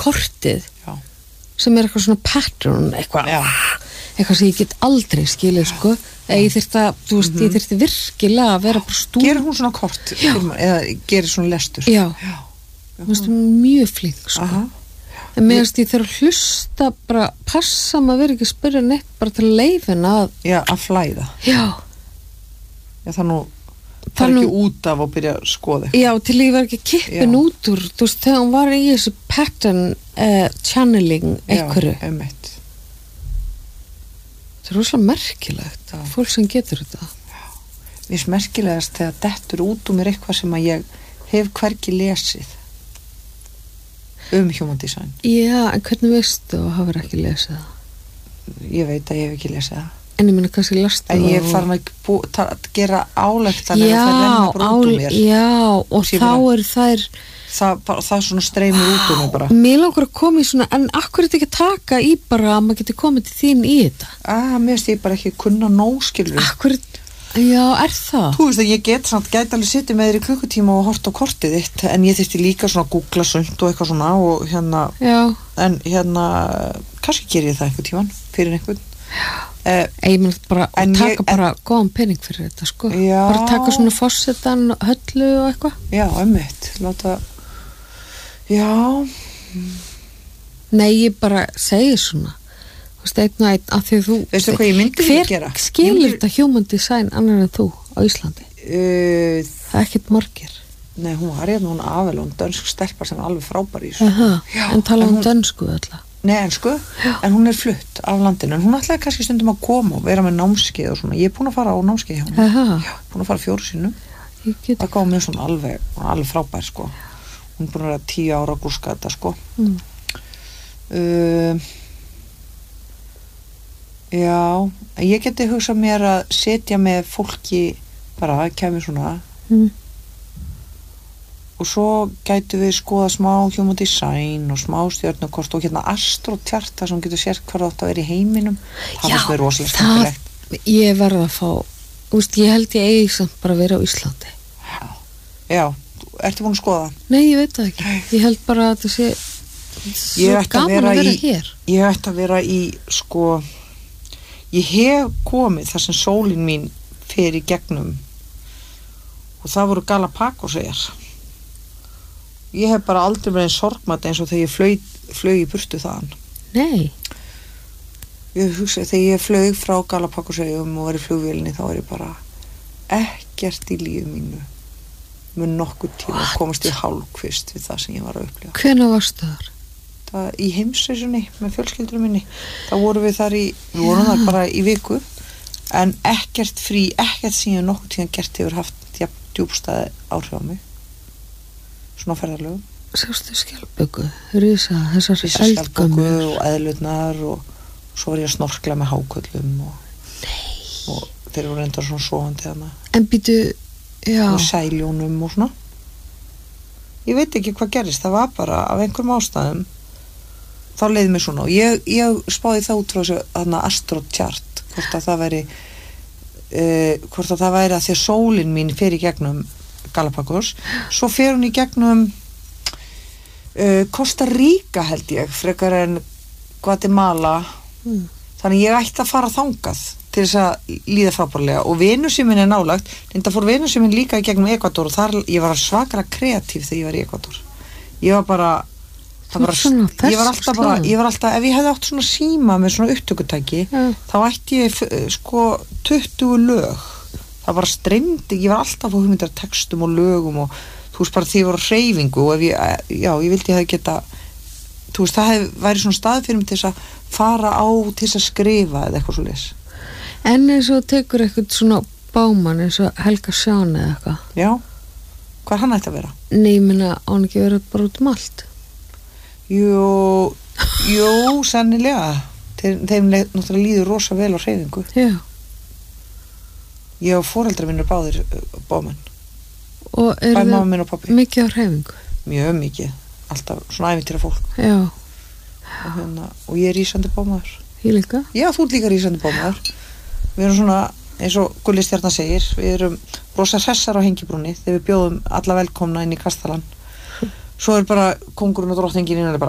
kortið Já. sem eitthvað svona pattern eitthvað sem ég get aldrei skilið sko, eða ég þyrfti að þú veist, ég þyrfti virkilega að vera bara Gerir hún svona kort eða gerir svona lestur? Já. Þú veist, hún mjög flink sko. En mér finnst ég þegar að hlusta bara passa maður verið ekki að spyrja neitt bara til leifin að að flæða Já, það er ekki út af að byrja að skoða Já, til ég var ekki kippin út úr þú veist, þegar hún var í þessu pattern channeling einhverju einmitt Það er rosalega merkilegt fólk sem getur þetta Mér finnst merkilegast þegar dettur út úr mér eitthvað sem að ég hef hvergi lesið human design Já, en hvernig veistu að hafa ekki lesið það? Ég veit að ég hef ekki lesið það En ég meina kannski lastu En ég er farin að gera álektanir að það renna bara út úr mér Já, og þá er þær það svona streymir út úr mér bara Mér langar að koma í svona en akkur er þetta ekki að taka í bara að maður geti komið til þín í þetta Mér finnst ég bara ekki kunna nóg skilur Akkur, já, er það? Þú veist að ég gæti alveg sittið með þér í klukkutíma og hort á kortið þitt en ég þyrfti líka svona að googla sumt og eitthvað svona og en kannski ger ég það einhvern tíman fyrir einhvern Ég mun bara taka bara góðan pening fyrir þetta sko bara taka svona fossetan, höllu og eitthvað Já, einmitt, láta Nei, ég bara segi svona Þú veist, einn og einn af því þú Veistu hvað ég myndi vilja gera? Hver skilur þetta human design annar en þú á Íslandi? Það er ekkert margir Nei, hún var hún Avelón, dönsk stelpa sem er alveg frábær í En tala dönsku alltaf Nei, ensku, en hún er flutt af landinu en hún ætlaði kannski stundum að koma og vera með námskeið og svona, ég er búin að fara á námskeið hjá hún búin að fara 4 sinnum það gáði mér svona alveg frábær sko hún er búin að vera 10 ára að gúska þetta sko Já, ég geti hugsað mér að setja með fólki bara, kemur svona og svo gætu við skoða smá human design og smá stjörnukort og hérna astrotjarta sem getur sér hvað átt að vera í heiminum það finnst mér rosalega skemmtilegt Ég verð að fá, ég held ég eigi samt bara að vera á Íslandi Já, ertu búin að skoða það? Nei, ég veit það ekki, ég held bara að það sé svo gaman að vera hér Ég ætti að vera í sko ég hef komið þar sem sólin mín fer í gegnum og það voru Galapagoseyjar Ég hef bara aldrei verið sorgmætt eins og þegar ég flög í burtu þaðan. Nei. Ég hugsa þegar ég flög frá Galapagoseyjum og var í flugvélinni þá var ég bara ekkert í lífi mínu mun nokkuð tíma að komast í hálfkvist við það sem ég var að upplifa. Hvenær varstu þar? Það í heimsreisunni með fjölskyldunum minni. Það vorum við þar bara í viku en ekkert frí, ekkert sem ég nokkuð tíma gert hefur haft djúpstæði áhrif á mig. Svona ferðarlögum. Sástu skjaldböku, þessar eldgömmu og eðlurnar og svo var ég að snorkla með háköllum og þeir voru reyndar svona sofandi þarna. En býtu, já. Og sæljónum og svona. Ég veit ekki hvað gerist, það var bara af einhverjum ástæðum þá leiði mér svona og ég spáði það út frá þessu þarna astrotjart hvort að það væri að því að sólin mín fer í gegnum Galapagos, svo fer hún í gegnum Costa Rica held ég, frekar en Guatemala þannig ég ætti að fara þangað til þess að líða frábærlega og Venusi minn er nálægt, en það fór Venusi minn líka í gegnum Ekvador og þar ég var svakara kreatív þegar ég var í Ekvador ég var bara ég var alltaf ef ég hefði átt svona síma með svona upptökutæki þá ætti ég sko 20 lög það bara streymdi, ég var alltaf að fá hugmyndir textum og lögum og þú veist bara því ég var á hreyfingu og ég vildi ég hefði geta þú veist það væri svona stað fyrir mig til þess að fara á til þess að skrifa eða eitthvað svoleiðis. En eins og tekur eitthvað svona bámann eins og Helga Sján eða eitthvað. Já, hvað hann ætti að vera? Nei, ég meina án ekki verið bara út allt. Jú, sennilega þeim náttúrulega líður rosa vel á hreyfingu. Já. Ég og foreldrar minn báðir bámenn. Og mamma minn og pabbi. Mikið á hreyfingu? Mjög mikið, alltaf svona ævintýra fólk. Já. Og ég er rísandi bámaður. Ég líka? Já, þú ert líka rísandi bámaður. Við erum svona, eins og Gulli Stjarnar segir, við erum rosa hressar á Hengibrúnni þegar við bjóðum alla velkomna inn í kastalan. Svo bara kóngurinn og drottningin inn og bara